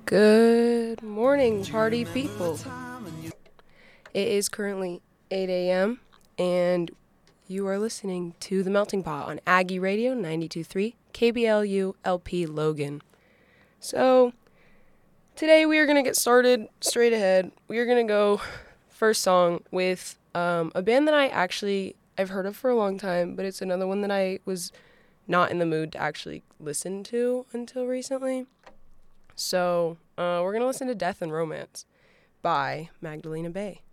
Good morning, party people. It is currently 8 a.m. and you are listening to The Melting Pot on Aggie Radio 92.3 KBLU LP Logan. So, today we are going to get started straight ahead. We are going to go first song with a band that I've heard of for a long time, but it's another one that I was not in the mood to actually listen to until recently. So, we're going to listen to Death and Romance by Magdalena Bay.